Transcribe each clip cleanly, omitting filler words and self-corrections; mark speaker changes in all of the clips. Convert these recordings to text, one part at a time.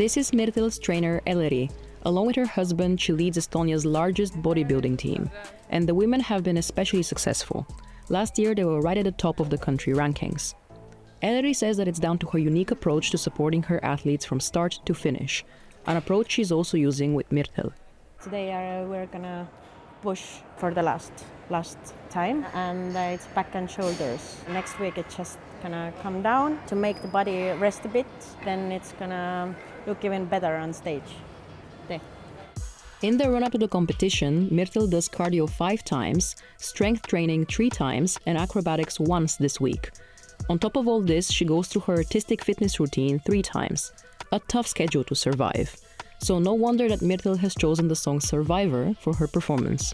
Speaker 1: This is Mirtil's trainer Elleri. Along with her husband, she leads Estonia's largest bodybuilding team. And the women have been especially successful. Last year, they were right at the top of the country rankings. Elleri says that it's down to her unique approach to supporting her athletes from start to finish, an approach she's also using with Mirtil.
Speaker 2: Today we're gonna push for the last time, and it's back and shoulders. Next week it's just gonna come down to make the body rest a bit, then it's gonna look even better on stage. There.
Speaker 1: In the run-up to the competition, Mirtil does cardio 5 times, strength training 3 times, and acrobatics once this week. On top of all this, she goes through her artistic fitness routine 3 times. A tough schedule to survive. So no wonder that Mirtil has chosen the song Survivor for her performance.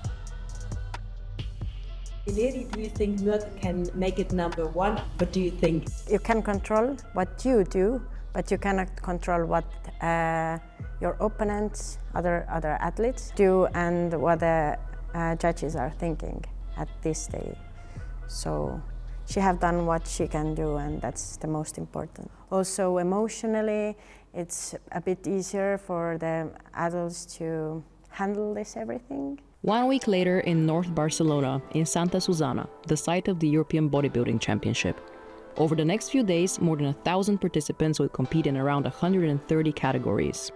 Speaker 3: Elleri, do you think Mirtil can make it #1? What do you think?
Speaker 2: You can control what you do, but you cannot control what your opponents, other athletes do, and what the judges are thinking at this day. So she have done what she can do, and that's the most important. Also emotionally, it's a bit easier for the adults to handle this everything.
Speaker 1: 1 week later in North Barcelona, in Santa Susana, the site of the European Bodybuilding Championship. Over the next few days, more than 1,000 participants will compete in around 130 categories.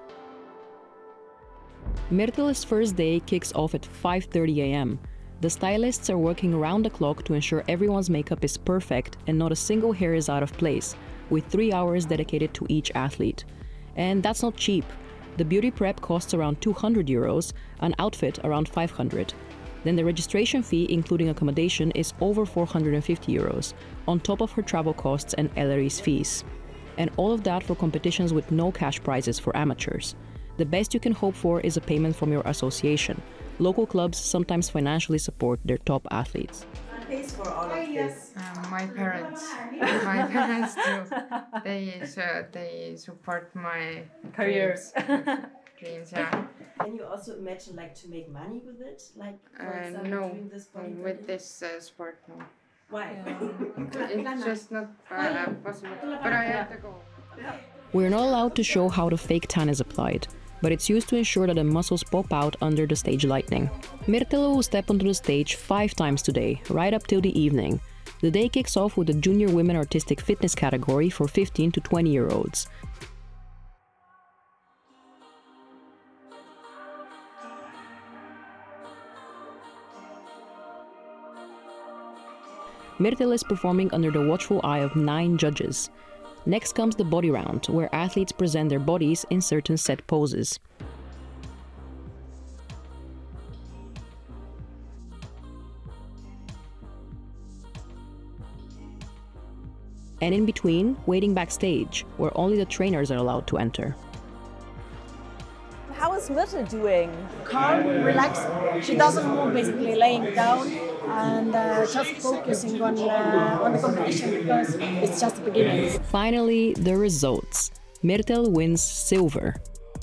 Speaker 1: Mirtil's first day kicks off at 5:30 a.m. The stylists are working around the clock to ensure everyone's makeup is perfect and not a single hair is out of place, with 3 hours dedicated to each athlete. And that's not cheap. The beauty prep costs around 200 euros, an outfit around 500. Then the registration fee, including accommodation, is over 450 euros, on top of her travel costs and Elleri's fees. And all of that for competitions with no cash prizes for amateurs. The best you can hope for is a payment from your association. Local clubs sometimes financially support their top athletes.
Speaker 3: Who pays for all of this?
Speaker 4: My parents. My parents do. They support my
Speaker 3: Career.
Speaker 4: dreams, yeah.
Speaker 3: Can you also imagine to make money with it? For example,
Speaker 4: No,
Speaker 3: doing this bodybuilding?
Speaker 4: with this sport, no.
Speaker 3: Why?
Speaker 4: It's just not possible. But I have to go.
Speaker 1: We're not allowed to show how the fake tan is applied, but it's used to ensure that the muscles pop out under the stage lighting. Mirtil will step onto the stage 5 times today, right up till the evening. The day kicks off with the Junior Women Artistic Fitness category for 15 to 20-year-olds. Mirtil is performing under the watchful eye of 9 judges. Next comes the body round, where athletes present their bodies in certain set poses. And in between, waiting backstage, where only the trainers are allowed to enter.
Speaker 5: How is Mirtil doing? Calm, relaxed. She doesn't move, basically laying down and just focusing on the competition because it's just the beginning.
Speaker 1: Finally, the results. Mirtil wins silver.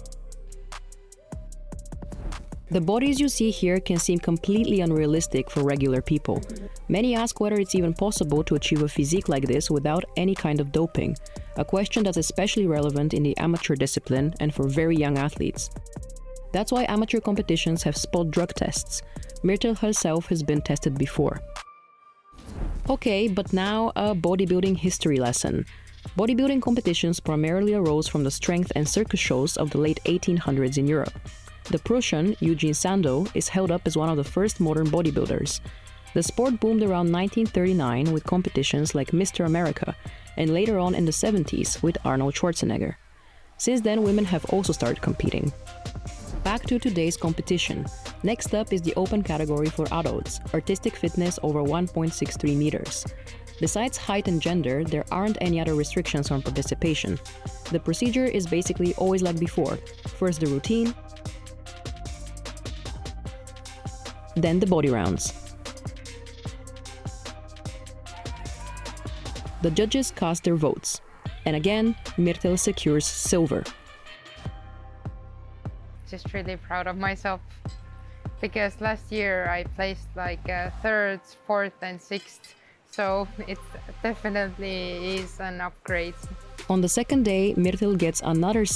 Speaker 1: The bodies you see here can seem completely unrealistic for regular people. Many ask whether it's even possible to achieve a physique like this without any kind of doping, a question that's especially relevant in the amateur discipline and for very young athletes. That's why amateur competitions have spot drug tests. Mirtil herself has been tested before. Okay, but now a bodybuilding history lesson. Bodybuilding competitions primarily arose from the strength and circus shows of the late 1800s in Europe. The Prussian, Eugene Sandow, is held up as one of the first modern bodybuilders. The sport boomed around 1939 with competitions like Mr. America, and later on in the 70s with Arnold Schwarzenegger. Since then, women have also started competing. Back to today's competition. Next up is the open category for adults, artistic fitness over 1.63 meters. Besides height and gender, there aren't any other restrictions on participation. The procedure is basically always like before. First the routine, then the body rounds. The judges cast their votes. And again, Mirtil secures silver.
Speaker 4: Just really proud of myself because last year I placed like 3rd, 4th and 6th. So it definitely is an upgrade.
Speaker 1: On the second day, Mirtil gets another